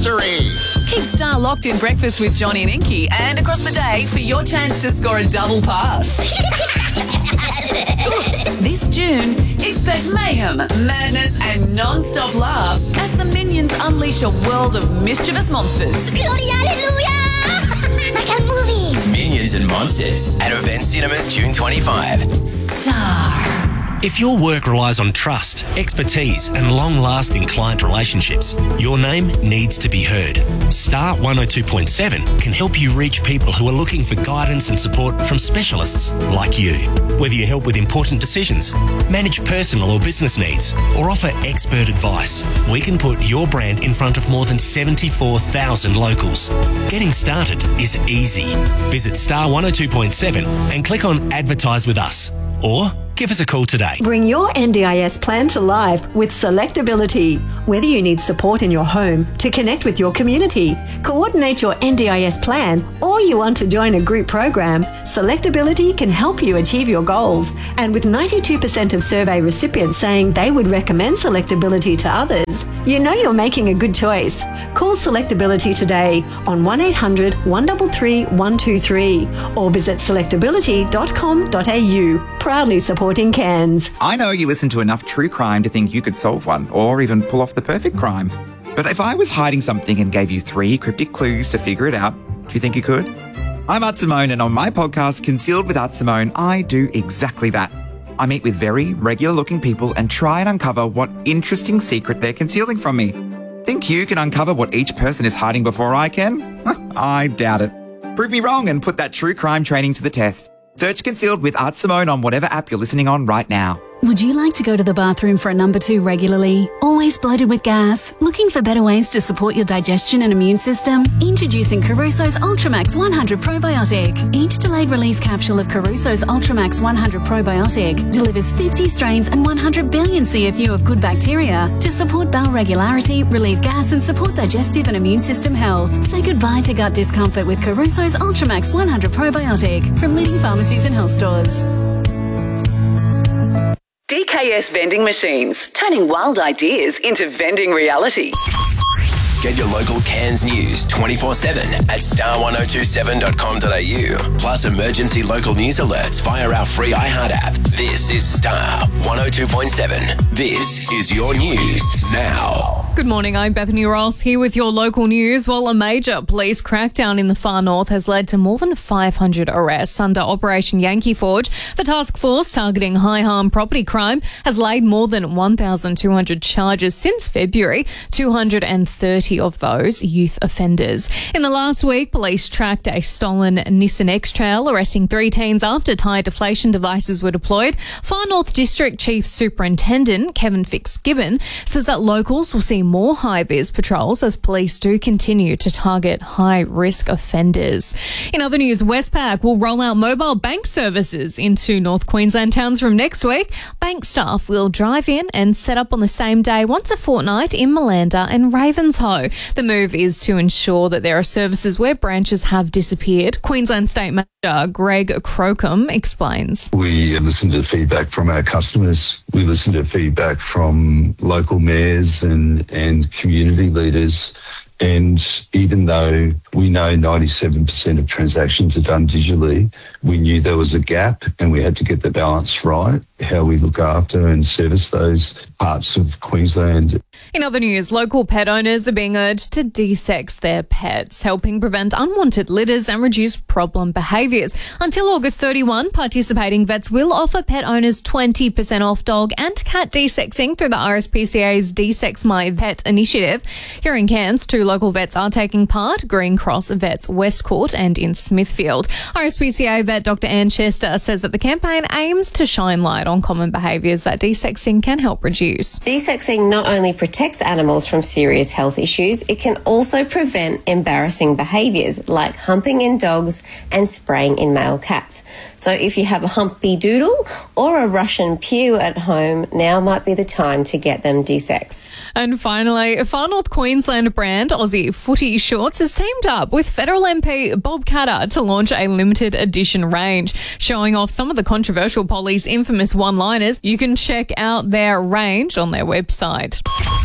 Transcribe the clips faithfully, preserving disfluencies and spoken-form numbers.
history. Keep Star locked in Breakfast with Johnny and Inky and across the day for your chance to score a double pass. This June, expect mayhem, madness and non-stop laughs as the Minions unleash a world of mischievous monsters. Glory, hallelujah! Like a movie. Minions and Monsters at Event Cinemas June twenty-fifth. Star. If your work relies on trust, expertise and long-lasting client relationships, your name needs to be heard. Star one oh two point seven can help you reach people who are looking for guidance and support from specialists like you. Whether you help with important decisions, manage personal or business needs, or offer expert advice, we can put your brand in front of more than seventy-four thousand locals. Getting started is easy. Visit star one oh two point seven and click on Advertise with Us. Or give us a call today. Bring your N D I S plan to life with Selectability. Whether you need support in your home, to connect with your community, coordinate your N D I S plan, or you want to join a group program, Selectability can help you achieve your goals. And with ninety-two percent of survey recipients saying they would recommend Selectability to others, you know you're making a good choice. Call Selectability today on one eight hundred, one three three, one two three or visit selectability dot com dot a u. Proudly supporting Cairns. I know you listen to enough true crime to think you could solve one or even pull off the perfect crime. But if I was hiding something and gave you three cryptic clues to figure it out, do you think you could? I'm Art Simone, and on my podcast, Concealed with Art Simone, I do exactly that. I meet with very regular-looking people and try and uncover what interesting secret they're concealing from me. Think you can uncover what each person is hiding before I can? I doubt it. Prove me wrong and put that true crime training to the test. Search Concealed with Art Simone on whatever app you're listening on right now. Would you like to go to the bathroom for a number two regularly? Always bloated with gas? Looking for better ways to support your digestion and immune system? Introducing Caruso's Ultramax one hundred Probiotic. Each delayed release capsule of Caruso's Ultramax one hundred Probiotic delivers fifty strains and one hundred billion C F U of good bacteria to support bowel regularity, relieve gas and support digestive and immune system health. Say goodbye to gut discomfort with Caruso's Ultramax one hundred Probiotic from leading pharmacies and health stores. D K S Vending Machines, turning wild ideas into vending reality. Get your local Cairns news twenty-four seven at star one oh two seven dot com dot a u. Plus emergency local news alerts via our free iHeart app. This is Star one oh two point seven. This is your news now. Good morning, I'm Bethany Ross here with your local news. Well, a major police crackdown in the far north has led to more than five hundred arrests under Operation Yankee Forge. The task force targeting high harm property crime has laid more than one thousand two hundred charges since February, two hundred thirty of those youth offenders. In the last week, police tracked a stolen Nissan X-Trail, arresting three teens after tyre deflation devices were deployed. Far North District Chief Superintendent Kevin Fitzgibbon says that locals will see more high-vis patrols as police do continue to target high-risk offenders. In other news, Westpac will roll out mobile bank services into North Queensland towns from next week. Bank staff will drive in and set up on the same day once a fortnight in Malanda and Ravenshoe. The move is to ensure that there are services where branches have disappeared. Queensland State Manager Greg Crocombe explains. We listen to feedback from our customers. We listen to feedback from local mayors and and community leaders. And even though we know ninety-seven percent of transactions are done digitally, we knew there was a gap and we had to get the balance right, how we look after and service those parts of Queensland. In other news, local pet owners are being urged to de-sex their pets, helping prevent unwanted litters and reduce problem behaviours. Until August thirty-first, participating vets will offer pet owners twenty percent off dog and cat de-sexing through the R S P C A's De-Sex My Vet initiative. Here in Cairns, two local vets are taking part, Green Cross Vets Westcourt and in Smithfield. R S P C A vet Doctor Anne Chester says that the campaign aims to shine light on common behaviours that de-sexing can help reduce. De-sexing not only protects animals from serious health issues, it can also prevent embarrassing behaviours like humping in dogs and spraying in male cats. So if you have a humpy doodle or a Russian pew at home, now might be the time to get them de-sexed. And finally, Far North Queensland brand Aussie Footy Shorts has teamed up with federal M P Bob Katter to launch a limited edition range. Showing off some of the controversial Polly's infamous one-liners, you can check out their range on their website.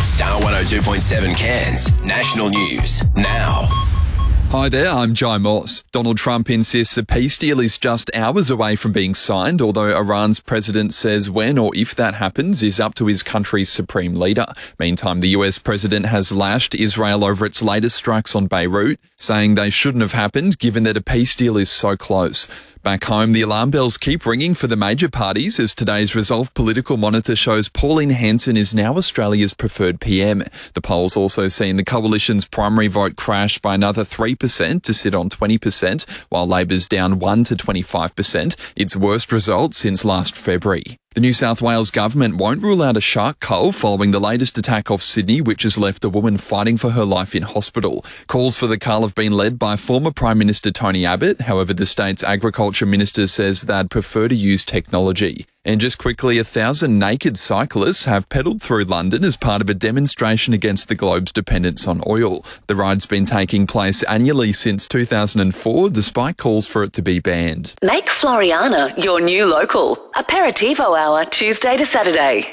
Star one oh two point seven Cairns. National news now. Hi there, I'm Jai Moss. Donald Trump insists a peace deal is just hours away from being signed, although Iran's president says when or if that happens is up to his country's supreme leader. Meantime, the U S president has lashed Israel over its latest strikes on Beirut, saying they shouldn't have happened given that a peace deal is so close. Back home, the alarm bells keep ringing for the major parties as today's Resolve Political Monitor shows Pauline Hanson is now Australia's preferred P M. The polls also seen the coalition's primary vote crash by another three percent to sit on twenty percent, while Labor's down one to twenty-five percent, its worst result since last February. The New South Wales government won't rule out a shark cull following the latest attack off Sydney, which has left a woman fighting for her life in hospital. Calls for the cull have been led by former Prime Minister Tony Abbott. However, the state's agriculture minister says they'd prefer to use technology. And just quickly, a thousand naked cyclists have pedalled through London as part of a demonstration against the globe's dependence on oil. The ride's been taking place annually since two thousand four, despite calls for it to be banned. Make Floriana your new local. Aperitivo hour, Tuesday to Saturday.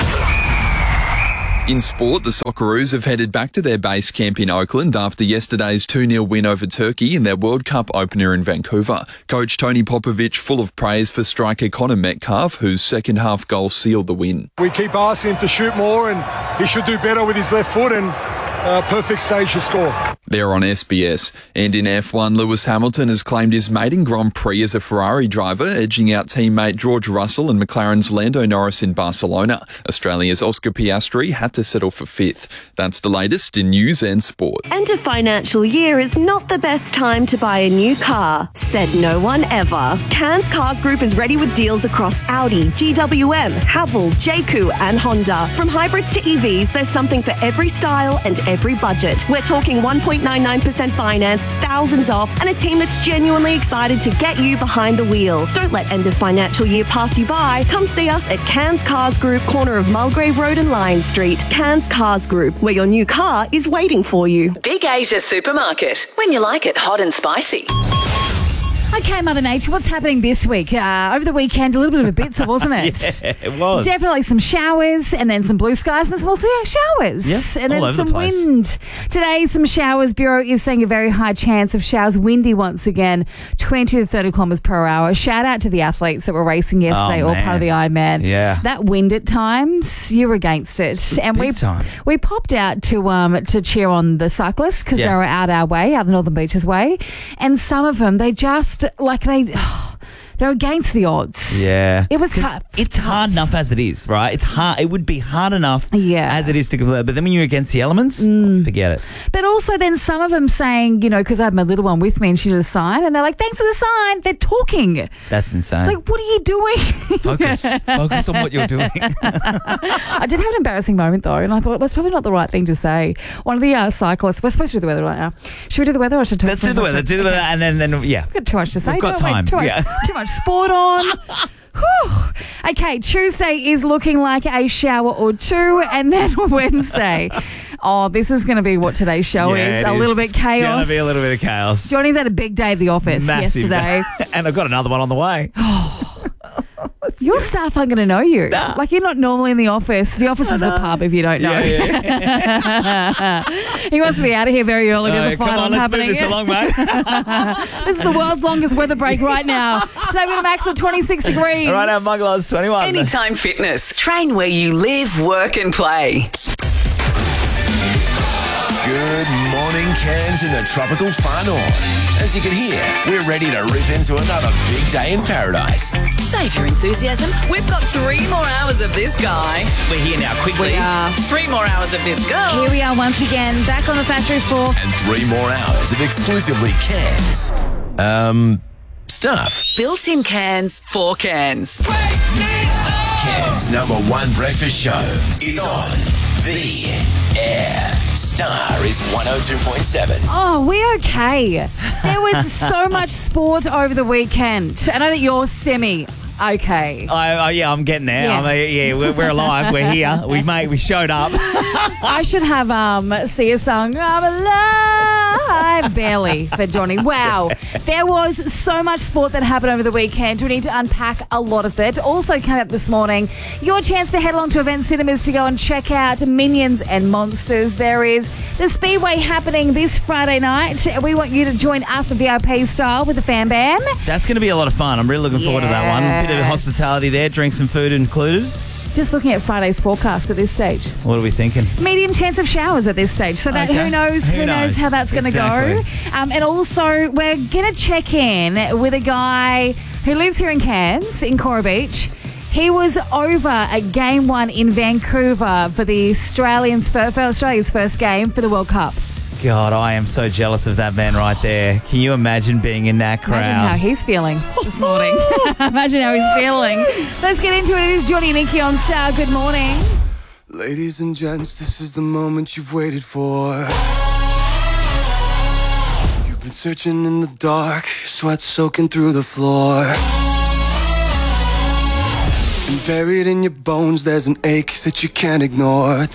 In sport, the Socceroos have headed back to their base camp in Oakland after yesterday's two nil win over Turkey in their World Cup opener in Vancouver. Coach Tony Popovic full of praise for striker Connor Metcalf, whose second half goal sealed the win. We keep asking him to shoot more and he should do better with his left foot, and uh, perfect stage to score. They're on S B S. And in F one, Lewis Hamilton has claimed his maiden Grand Prix as a Ferrari driver, edging out teammate George Russell and McLaren's Lando Norris in Barcelona. Australia's Oscar Piastri had to settle for fifth. That's the latest in news and sport. End of financial year is not the best time to buy a new car, said no one ever. Cairns Cars Group is ready with deals across Audi, G W M, Haval, J C U and Honda. From hybrids to E Vs, there's something for every style and every budget. We're talking one point nine nine percent finance, thousands off, and a team that's genuinely excited to get you behind the wheel. Don't let end of financial year pass you by. Come see us at Cairns Cars Group, corner of Mulgrave Road and Lions Street. Cairns Cars Group, where your new car is waiting for you. Big Asia Supermarket, when you like it hot and spicy. Okay, Mother Nature, what's happening this week? Uh, over the weekend, a little bit of a bitzer, wasn't it? Yeah, it was. Definitely some showers and then some blue skies and some also yeah, showers. Yeah, and all then over some the place. wind. Today, some showers. Bureau is saying a very high chance of showers. Windy once again, twenty to thirty kilometres per hour. Shout out to the athletes that were racing yesterday, Oh, all man. part of the Ironman. Yeah. That wind at times, you're against it. And Big we time. we popped out to um to cheer on the cyclists because Yeah. they were out our way, out the Northern Beaches way. And some of them, they just, like they... They're against the odds. Yeah. It was 'Cause tough. It's hard enough as it is, right? It's hard. It would be hard enough Yeah. as it is to complete. But then when you're against the elements, forget it. But also then some of them saying, you know, because I have my little one with me and she did a sign and they're like, thanks for the sign. They're talking. That's insane. It's like, what are you doing? Focus. Focus on what you're doing. I did have an embarrassing moment though, and I thought that's probably not the right thing to say. One of the uh, cyclists, we're supposed to do the weather right now. Should we do the weather or should I Let's do the weather. Do the weather, and then, then yeah. We've got too much to say. We've got don't we? time. Too much, Yeah. too much sport on. Whew. Okay, Tuesday is looking like a shower or two, and then Wednesday. Oh, this is going to be what today's show Yeah, is. it A is. little bit chaos. Going to be a little bit of chaos. Johnny's had a big day at the office Massive. yesterday. And I've got another one on the way. Your staff aren't going to know you. Nah. Like, you're not normally in the office. The office is the pub if you don't know. Yeah, yeah. He wants to be out of here very early. There's Uh, a fight come on, on let's happening. move this along, mate. This is the world's longest weather break right now. Today we've got a max of twenty-six degrees. Right now, Mugglers twenty-one. Anytime Fitness. Train where you live, work and play. Good morning, Cairns in the tropical far north. As you can hear, we're ready to rip into another big day in paradise. Save your enthusiasm. We've got three more hours of this guy. We're here now, quickly. We are. Three more hours of this girl. Here we are once again, back on the factory floor. And three more hours of exclusively Cairns. Um, stuff. Built-in cans for cans. Cairns' number one breakfast show is on the air. Star is one oh two point seven. Oh, we're okay. There was so much sport over the weekend. I know that you're semi okay. I, I, yeah, I'm getting there. Yeah. I'm, uh, yeah, we're, we're alive. We're here. We made. We showed up. I should have um see a song. I'm alive. Ah, barely for Johnny. Wow. There was so much sport that happened over the weekend. We need to unpack a lot of it. Also coming up this morning, your chance to head along to Event Cinemas to go and check out Minions and Monsters. There is the Speedway happening this Friday night. We want you to join us V I P style with the Fam Bam. That's going to be a lot of fun. I'm really looking forward to that one. A bit of hospitality there, drinks and food included. Just looking at Friday's forecast at this stage. What are we thinking? Medium chance of showers at this stage. So that Okay. who knows, who, Who knows knows? how that's going to Exactly. go. Um, and also, we're going to check in with a guy who lives here in Cairns, in Coral Beach. He was over at game one in Vancouver for the Australians for, for Australia's first game for the World Cup. God, I am so jealous of that man right there. Can you imagine being in that crowd? Imagine how he's feeling this morning. Imagine how he's feeling. Let's get into it. It is Johnny and Nikki on Star. Good morning. Ladies and gents, this is the moment you've waited for. You've been searching in the dark, your sweat soaking through the floor. And buried in your bones, there's an ache that you can't ignore.